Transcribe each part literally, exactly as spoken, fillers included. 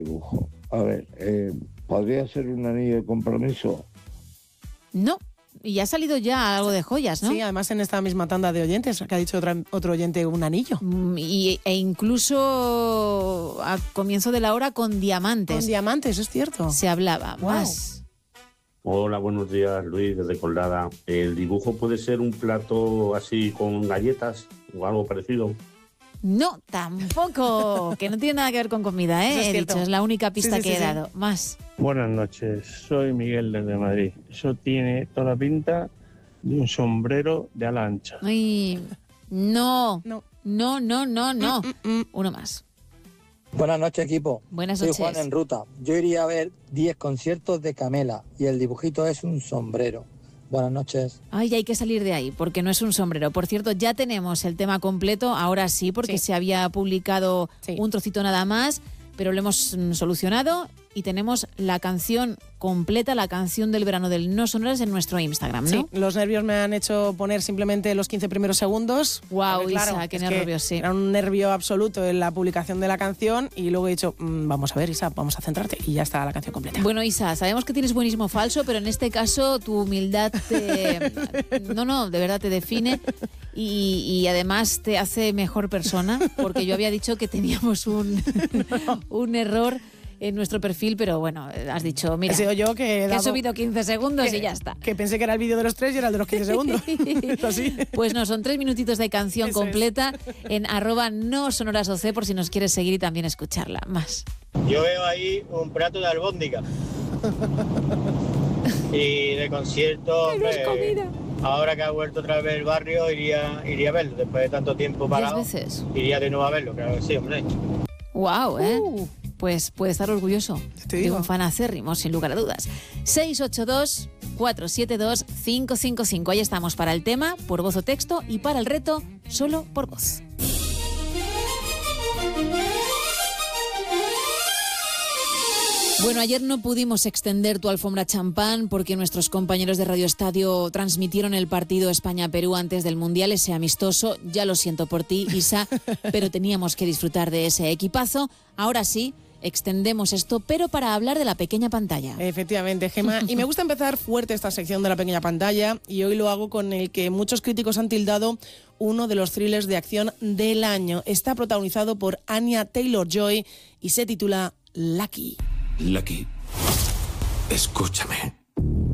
Dibujo. A ver, eh, ¿podría ser un anillo de compromiso? No. Y ha salido ya algo de joyas, ¿no? Sí, además en esta misma tanda de oyentes, que ha dicho otra, otro oyente, un anillo. Y, e incluso a comienzo de la hora con diamantes. Con diamantes, es cierto. Se hablaba Wow. más. Hola, buenos días, Luis, desde Colada. ¿El dibujo puede ser un plato así con galletas o algo parecido? No, tampoco. Que no tiene nada que ver con comida, ¿eh? Eso es He cierto. dicho, es la única pista Sí, sí, que sí, he sí. dado. Más. Buenas noches, soy Miguel desde Madrid. Eso tiene toda la pinta de un sombrero de ala ancha. Ay, no. No. No, no, no, no. Mm, mm, mm. Uno más. Buenas noches, equipo. Buenas Soy noches. Juan en ruta. Yo iría a ver diez conciertos de Camela y el dibujito es un sombrero. Buenas noches. Ay, hay que salir de ahí, porque no es un sombrero. Por cierto, ya tenemos el tema completo, ahora sí, porque Sí. se había publicado Sí. un trocito nada más, pero lo hemos mm, solucionado y tenemos la canción completa, la canción del verano del No Sonoras en nuestro Instagram, ¿no? Sí, los nervios me han hecho poner simplemente los quince primeros segundos. Guau, Porque, Isa, qué es que nervios, sí. Era un nervio absoluto en la publicación de la canción y luego he dicho, mmm, vamos a ver, Isa, vamos a centrarte y ya está la canción completa. Bueno, Isa, sabemos que tienes buenismo falso, pero en este caso tu humildad te... No, no, de verdad te define y, y además te hace mejor persona, porque yo había dicho que teníamos un, un error en nuestro perfil, pero bueno, has dicho, mira, He sido yo que he, que he dado- subido quince segundos que- y ya está. Que pensé que era el vídeo de los tres y era el de los quince segundos. ¿Es así? Pues no, son tres minutitos de canción Eso es. completa en arroba no sonoras oc por si nos quieres seguir y también escucharla. Más. Yo veo ahí un plato de albóndiga. Y de concierto, hombre, ahora que ha vuelto otra vez el barrio, iría, iría a verlo. Después de tanto tiempo Diez parado, veces. iría de nuevo a verlo, claro que sí, hombre. Wow, ¿eh? Uh. Pues puede estar orgulloso Te de digo. un fan acérrimo, sin lugar a dudas. seis ocho dos, cuatro siete dos, cinco cinco cinco. Ahí estamos para el tema, por voz o texto, y para el reto, solo por voz. Bueno, ayer no pudimos extender tu alfombra champán porque nuestros compañeros de Radio Estadio transmitieron el partido España-Perú antes del Mundial, ese amistoso. Ya lo siento por ti, Isa, pero teníamos que disfrutar de ese equipazo. Ahora sí, extendemos esto, pero para hablar de la pequeña pantalla. Efectivamente, Gemma. Y me gusta empezar fuerte esta sección de la pequeña pantalla y hoy lo hago con el que muchos críticos han tildado uno de los thrillers de acción del año. Está protagonizado por Anya Taylor-Joy y se titula Lucky. Lucky, escúchame.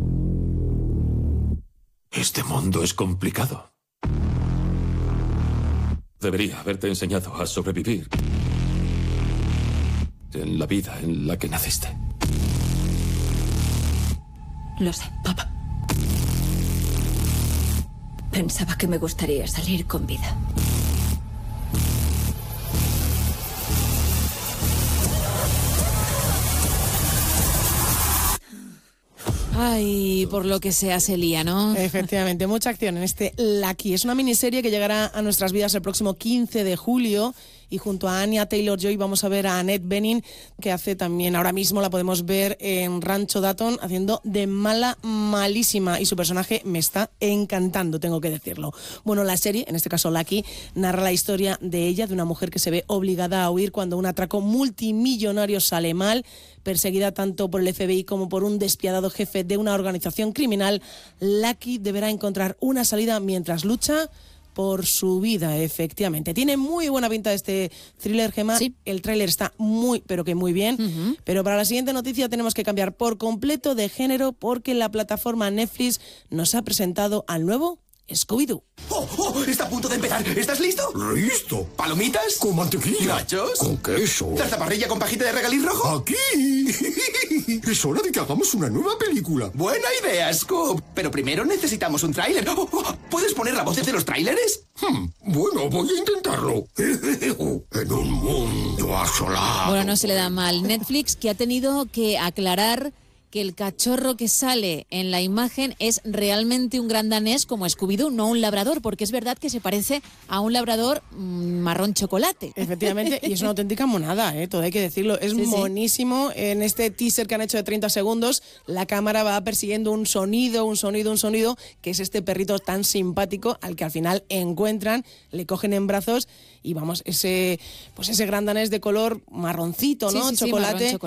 Este mundo es complicado. Debería haberte enseñado a sobrevivir en la vida en la que naciste. Lo sé, papá. Pensaba que me gustaría salir con vida. Ay, por lo que sea se lía, ¿no? Efectivamente, mucha acción en este Lucky. Es una miniserie que llegará a nuestras vidas el próximo quince de julio y junto a Anya Taylor-Joy vamos a ver a Annette Bening, que hace también, ahora mismo la podemos ver en Rancho Dayton haciendo de mala malísima y su personaje me está encantando, tengo que decirlo. Bueno, la serie, en este caso Lucky, narra la historia de ella, de una mujer que se ve obligada a huir cuando un atraco multimillonario sale mal, perseguida tanto por el F B I como por un despiadado jefe de una organización criminal. Lucky deberá encontrar una salida mientras lucha por su vida, efectivamente. Tiene muy buena pinta este thriller, Gemma. Sí. El tráiler está muy, pero que muy bien. Uh-huh. Pero para la siguiente noticia tenemos que cambiar por completo de género porque la plataforma Netflix nos ha presentado al nuevo Scooby-Doo. ¡Oh, oh! Está a punto de empezar. ¿Estás listo? ¡Listo! ¿Palomitas? ¿Con mantequilla? ¿Nachos? ¿Con queso? ¿Tarta parrilla con pajita de regaliz rojo? ¡Aquí! Es hora de que hagamos una nueva película. Buena idea, Scoop. Pero primero necesitamos un tráiler. Oh, oh, ¿puedes poner la voz de los tráileres? Hmm, bueno, voy a intentarlo. En un mundo asolado. Bueno, no se le da mal. Netflix, que ha tenido que aclarar que el cachorro que sale en la imagen es realmente un gran danés como Scooby-Doo, no un labrador, porque es verdad que se parece a un labrador mmm, marrón chocolate. Efectivamente, y es una auténtica monada, ¿eh? Todo hay que decirlo. Es sí, monísimo. Sí. En este teaser que han hecho de treinta segundos, la cámara va persiguiendo un sonido, un sonido, un sonido, que es este perrito tan simpático al que al final encuentran, le cogen en brazos y vamos, ese, pues ese gran danés de color marroncito, ¿no? Sí, sí, chocolate. Sí, marrón, chocolate.